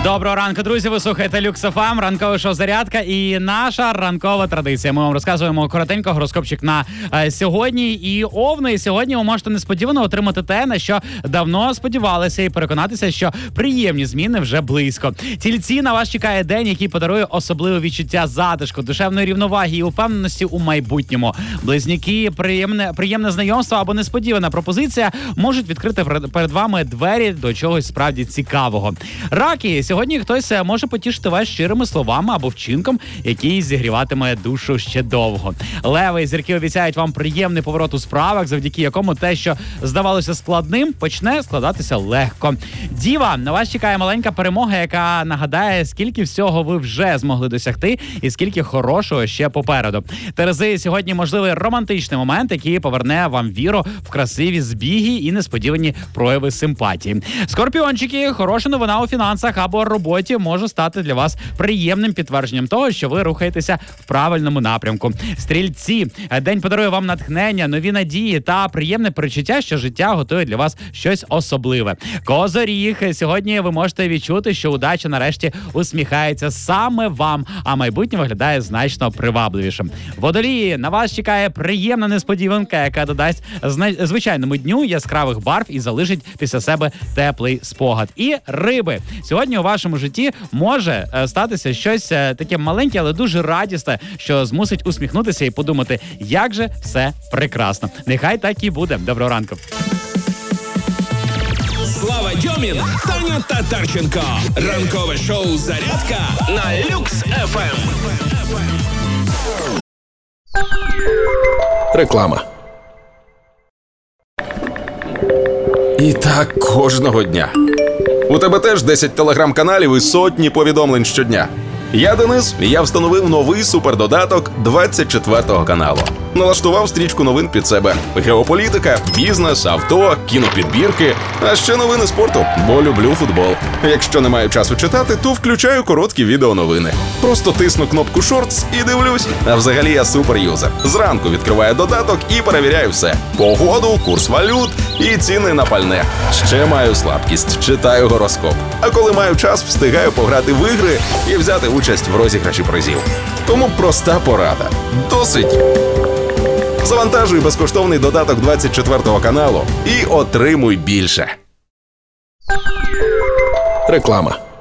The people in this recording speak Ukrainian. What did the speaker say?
Доброго ранку, друзі, ви слухаєте Люкс ФМ, ранкове шоу «Зарядка» і наша ранкова традиція. Ми вам розказуємо коротенько гороскопчик на сьогодні. І Овни, сьогодні ви можете несподівано отримати те, на що давно сподівалися, і переконатися, що приємні зміни вже близько. Тільці, на вас чекає день, який подарує особливе відчуття затишку, душевної рівноваги і упевненості у майбутньому. Близнюки, приємне знайомство або несподівана пропозиція можуть відкрити перед вами двері до чогось справді цікавого. Раки, сьогодні хтось може потішити вас щирими словами або вчинком, який зігріватиме душу ще довго. Леви, зірки обіцяють вам приємний поворот у справах, завдяки якому те, що здавалося складним, почне складатися легко. Діва, на вас чекає маленька перемога, яка нагадає, скільки всього ви вже змогли досягти і скільки хорошого ще попереду. Терези, сьогодні можливий романтичний момент, який поверне вам віру в красиві збіги і несподівані прояви симпатії. Скорпіончики, хороша новина у фінансах або роботі може стати для вас приємним підтвердженням того, що ви рухаєтеся в правильному напрямку. Стрільці, день подарує вам натхнення, нові надії та приємне перечуття, що життя готує для вас щось особливе. Козоріг, сьогодні ви можете відчути, що удача нарешті усміхається саме вам, а майбутнє виглядає значно привабливішим. Водолії, на вас чекає приємна несподіванка, яка додасть звичайному дню яскравих барв і залишить після себе теплий спогад. І риби, сьогодні у вашому житті може статися щось таке маленьке, але дуже радісне, що змусить усміхнутися і подумати, як же все прекрасно. Нехай так і буде. Доброго ранку. Слава Дьомін, Таня Татарченко. Ранкове шоу «Зарядка» на Люкс ФМ. Реклама. І так кожного дня. У тебе теж 10 телеграм-каналів і сотні повідомлень щодня. Я Денис, і я встановив новий супердодаток 24 каналу. Налаштував стрічку новин під себе. Геополітика, бізнес, авто, кінопідбірки, а ще новини спорту, бо люблю футбол. Якщо не маю часу читати, то включаю короткі відеоновини. Просто тисну кнопку «Шортс» і дивлюсь. А взагалі я суперюзер. Зранку відкриваю додаток і перевіряю все. Погоду, курс валют і ціни на пальне. Ще маю слабкість, читаю гороскоп. А коли маю час, встигаю пограти в ігри і взяти участь в розіграші призів. Тому проста порада. Досить. Завантажуй безкоштовний додаток 24 каналу і отримуй більше. Реклама.